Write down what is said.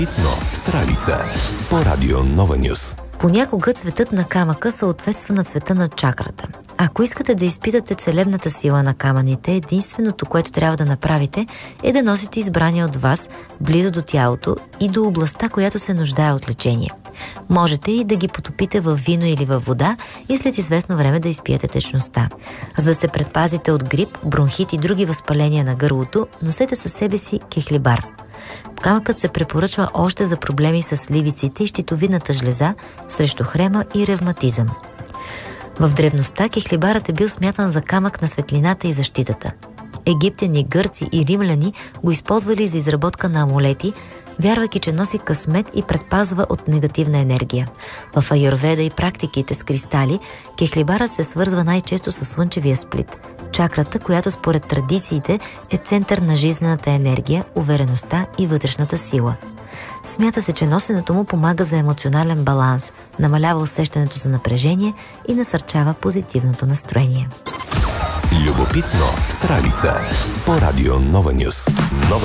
С Ралица по Радио Нова Нюс. Понякога цветът на камъка съответства на цвета на чакрата. Ако искате да изпитате целебната сила на камъните, единственото, което трябва да направите, е да носите избрания от вас близо до тялото и до областта, която се нуждае от лечение. Можете и да ги потопите в вино или във вода и след известно време да изпиете течността. За да се предпазите от грип, бронхит и други възпаления на гърлото, носете със себе си кехлибар. Камъкът се препоръчва още за проблеми с ливиците и щитовидната жлеза, срещу хрема и ревматизъм. В древността кехлибарът е бил смятан за камък на светлината и защитата. Египтяни, гърци и римляни го използвали за изработка на амулети, вярвайки, че носи късмет и предпазва от негативна енергия. В аюрведа и практиките с кристали, кехлибарът се свързва най-често с слънчевия сплит, чакрата, която според традициите е център на жизнената енергия, увереността и вътрешната сила. Смята се, че носенето му помага за емоционален баланс, намалява усещането за напрежение и насърчава позитивното настроение. Любопитно с Ралица по Радио Нова Нюс.